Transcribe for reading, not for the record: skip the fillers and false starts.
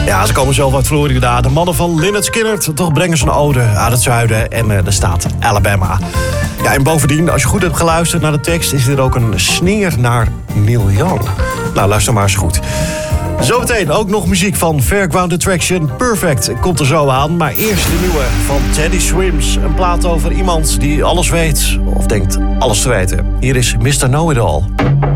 Ja, ze komen zelf uit Florida. De mannen van Lynyrd Skynyrd, toch brengen ze een ode uit het zuiden en de staat Alabama. Ja, en bovendien, als je goed hebt geluisterd naar de tekst, is er ook een sneer naar Neil Young. Nou, luister maar eens goed. Zometeen ook nog muziek van Fairground Attraction. Perfect komt er zo aan. Maar eerst de nieuwe van Teddy Swims. Een plaat over iemand die alles weet. Of denkt alles te weten. Hier is Mr. Know-It-All.